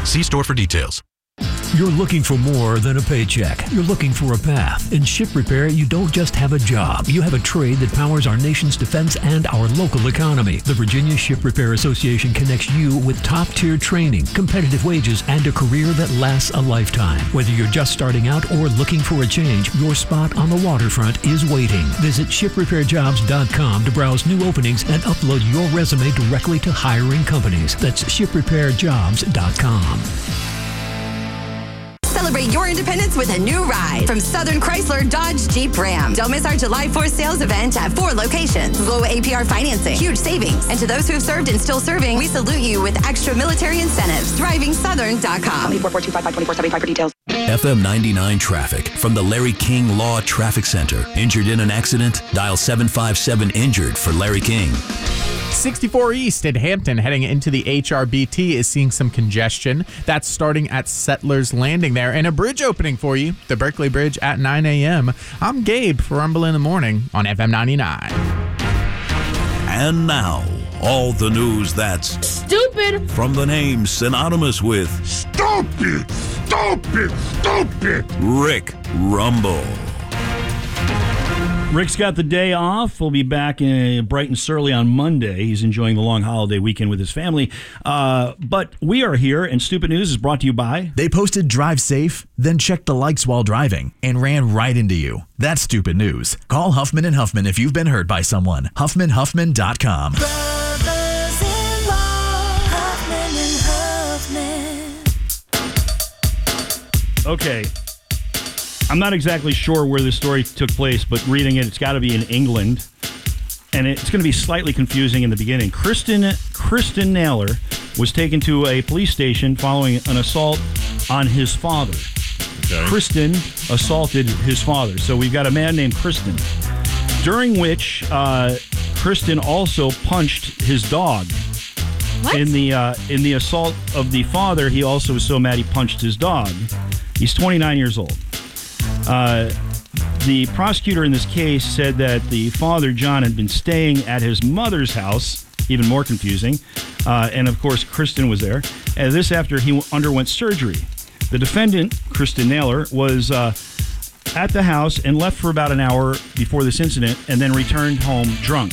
See store for details. You're looking for more than a paycheck. You're looking for a path. In ship repair, you don't just have a job. You have a trade that powers our nation's defense and our local economy. The Virginia Ship Repair Association connects you with top-tier training, competitive wages, and a career that lasts a lifetime. Whether you're just starting out or looking for a change, your spot on the waterfront is waiting. Visit shiprepairjobs.com to browse new openings and upload your resume directly to hiring companies. That's shiprepairjobs.com. Celebrate your independence with a new ride from Southern Chrysler Dodge Jeep Ram. Don't miss our July 4th sales event at 4 locations. Low APR financing, huge savings. And to those who have served and still serving, we salute you with extra military incentives. DrivingSouthern.com. 844-255-2475 for details. FM 99 traffic from the Larry King Law Traffic Center. Injured in an accident? Dial 757-INJURED for Larry King. 64 East at Hampton heading into the HRBT is seeing some congestion. That's starting at Settlers Landing there. And a bridge opening for you, the Berkeley Bridge at 9 a.m. I'm Gabe for Rumble in the Morning on FM 99. And now, all the news that's stupid from the name synonymous with stupid, stupid, stupid. Rick Rumble. Rick's got the day off. We'll be back bright and surly on Monday. He's enjoying the long holiday weekend with his family. But we are here, and Stupid News is brought to you by... They posted drive safe, then checked the likes while driving, and ran right into you. That's Stupid News. Call Huffman & Huffman if you've been hurt by someone. HuffmanHuffman.com. Okay. I'm not exactly sure where this story took place, but reading it, it's got to be in England. And it's going to be slightly confusing in the beginning. Kristen Naylor was taken to a police station following an assault on his father. Okay. Kristen assaulted his father. So we've got a man named Kristen, during which Kristen also punched his dog. What? In the assault of the father, he also was so mad he punched his dog. He's 29 years old. The prosecutor in this case said that the father, John, had been staying at his mother's house, even more confusing, and of course Kristen was there, and this after he underwent surgery. The defendant, Kristen Naylor, was at the house and left for about an hour before this incident and then returned home drunk.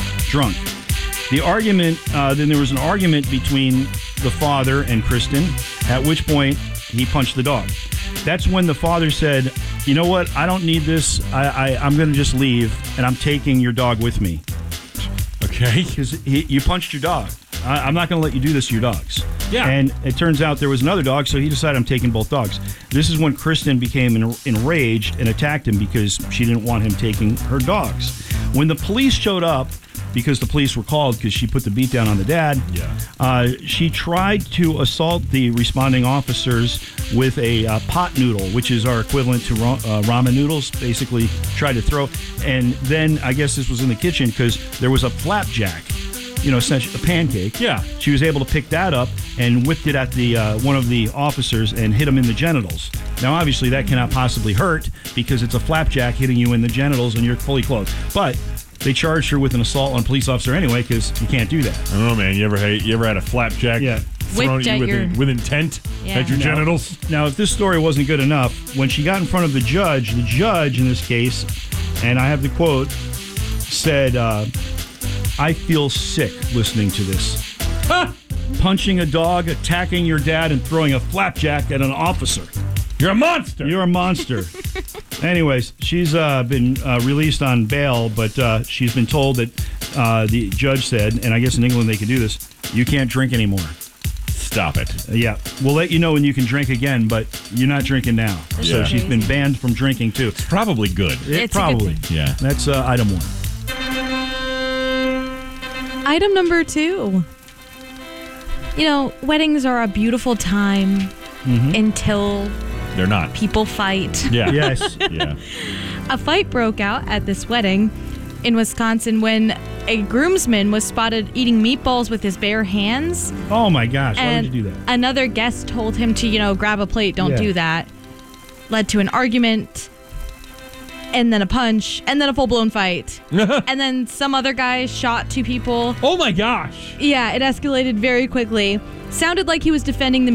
The argument, then there was an argument between the father and Kristen, at which point he punched the dog. That's when the father said, you know what, I don't need this. I'm going to just leave, and I'm taking your dog with me. Okay. Because you punched your dog. I'm not going to let you do this to your dogs. Yeah. And it turns out there was another dog, so he decided I'm taking both dogs. This is when Kristen became enraged and attacked him because she didn't want him taking her dogs. When the police showed up, because the police were called because she put the beat down on the dad. Yeah. She tried to assault the responding officers with a pot noodle, which is our equivalent to ramen noodles, basically tried to throw. And then I guess this was in the kitchen because there was a flapjack, essentially a pancake. Yeah. She was able to pick that up and whipped it at the one of the officers and hit him in the genitals. Now, obviously, that cannot possibly hurt because it's a flapjack hitting you in the genitals and you're fully clothed. But they charged her with an assault on a police officer anyway because you can't do that. I don't know, man. You ever had a flapjack thrown at you with intent at your genitals? Now, if this story wasn't good enough, when she got in front of the judge in this case, and I have the quote, said, I feel sick listening to this. Punching a dog, attacking your dad, and throwing a flapjack at an officer. You're a monster. You're a monster. Anyways, she's been released on bail, but she's been told that the judge said, and I guess in England they can do this, you can't drink anymore. Stop it. Yeah. We'll let you know when you can drink again, but you're not drinking now. Yeah. So she's been banned from drinking, too. It's probably good. It's probably. Good thing. Yeah. That's item 1. Item number 2. Weddings are a beautiful time until... They're not. People fight. Yeah. Yes. Yeah. A fight broke out at this wedding in Wisconsin when a groomsman was spotted eating meatballs with his bare hands. Oh, my gosh. Why would you do that? Another guest told him to, grab a plate. Don't do that. Led to an argument, and then a punch, and then a full-blown fight. And then some other guy shot 2 people. Oh, my gosh. Yeah, it escalated very quickly. Sounded like he was defending the